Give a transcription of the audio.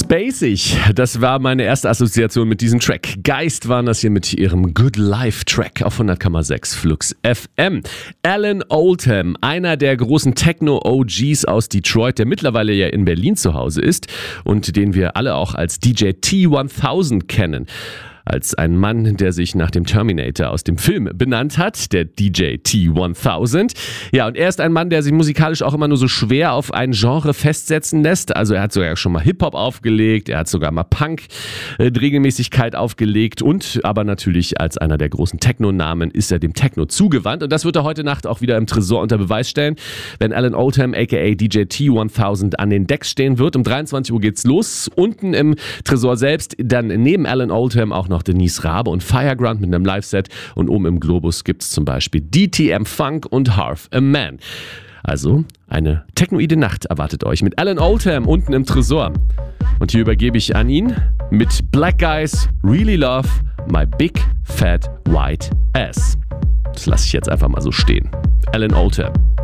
Spacig, das war meine erste Assoziation mit diesem Track. Geist waren das hier mit ihrem Good Life Track auf 100,6 Flux FM. Alan Oldham, einer der großen Techno-OGs aus Detroit, der mittlerweile ja in Berlin zu Hause ist und den wir alle auch als DJ T-1000 kennen. Als ein Mann, der sich nach dem Terminator aus dem Film benannt hat, der DJ T-1000. Ja, und er ist ein Mann, der sich musikalisch auch immer nur so schwer auf ein Genre festsetzen lässt. Also er hat sogar schon mal Hip-Hop aufgelegt, er hat sogar mal Punk Regelmäßigkeit aufgelegt und aber natürlich als einer der großen Techno-Namen ist er dem Techno zugewandt. Und das wird er heute Nacht auch wieder im Tresor unter Beweis stellen, wenn Alan Oldham aka DJ T-1000 an den Decks stehen wird. Um 23 Uhr geht's los. Unten im Tresor selbst, dann neben Alan Oldham auch noch Denise Rabe und Fireground mit einem Live-Set und oben im Globus gibt es zum Beispiel DTM Funk und Half a Man. Also eine technoide Nacht erwartet euch mit Alan Oldham unten im Tresor. Und hier übergebe ich an ihn mit Black Guys Really Love My Big Fat White Ass. Das lasse ich jetzt einfach mal so stehen. Alan Oldham.